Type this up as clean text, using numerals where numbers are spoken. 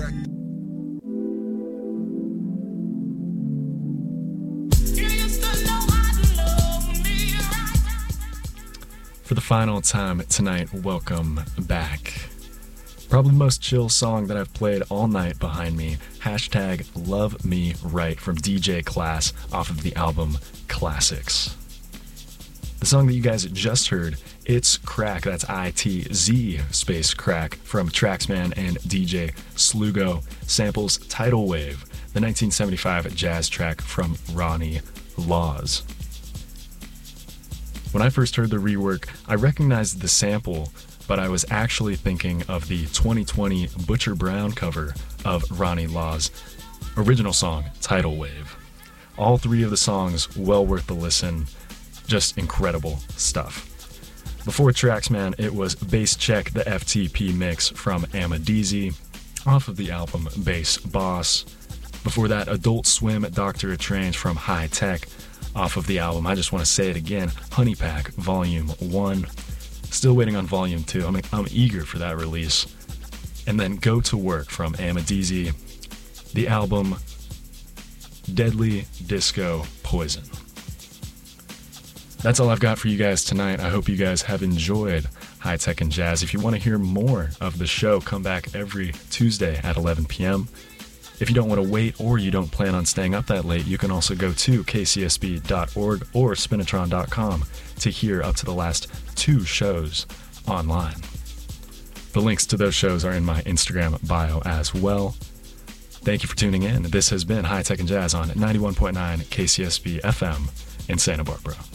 For the final time tonight, welcome back. Probably the most chill song that I've played all night behind me. Hashtag Love Me Right from DJ Class off of the album Classics. The song that you guys just heard, It's Crack, that's I-T-Z space crack from Traxman and DJ Slugo, samples Tidal Wave, the 1975 jazz track from Ronnie Laws. When I first heard the rework, I recognized the sample, but I was actually thinking of the 2020 Butcher Brown cover of Ronnie Law's original song, Tidal Wave. All three of the songs, well worth the listen, just incredible stuff. Before Traxman, it was Bass Check, the FTP mix from Amadeezy, off of the album Bass Boss. Before that, Adult Swim, Dr. Strange from High Tech, off of the album, I just want to say it again, Honey Pack Volume 1. Still waiting on Volume 2. I'm eager for that release. And then Go to Work from Amadeezy, the album Deadly Disco Poison. That's all I've got for you guys tonight. I hope you guys have enjoyed High Tech and Jazz. If you want to hear more of the show, come back every Tuesday at 11 p.m. If you don't want to wait or you don't plan on staying up that late, you can also go to kcsb.org or spinatron.com to hear up to the last 2 shows online. The links to those shows are in my Instagram bio as well. Thank you for tuning in. This has been High Tech and Jazz on 91.9 KCSB FM in Santa Barbara.